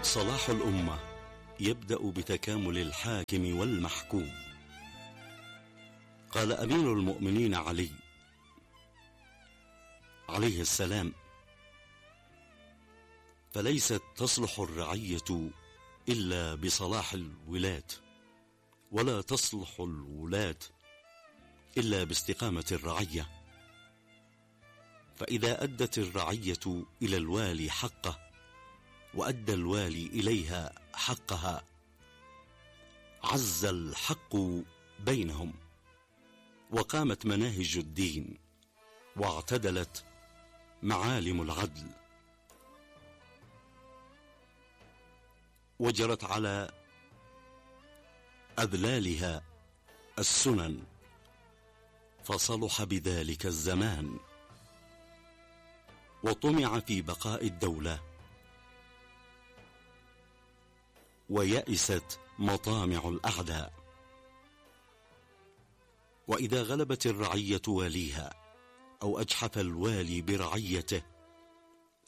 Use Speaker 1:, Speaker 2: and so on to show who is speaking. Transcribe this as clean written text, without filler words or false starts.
Speaker 1: صلاح الأمة يبدأ بتكامل الحاكم والمحكوم. قال أمير المؤمنين علي عليه السلام: فليست تصلح الرعية إلا بصلاح الولاة، ولا تصلح الولاة إلا باستقامة الرعية. فإذا أدت الرعية إلى الوالي حقه، وأدى الوالي إليها حقها، عز الحق بينهم، وقامت مناهج الدين، واعتدلت معالم العدل، وجرت على أذلالها السنن، فصلح بذلك الزمان، وطمع في بقاء الدولة، ويأست مطامع الأعداء. وإذا غلبت الرعية واليها، أو أجحف الوالي برعيته،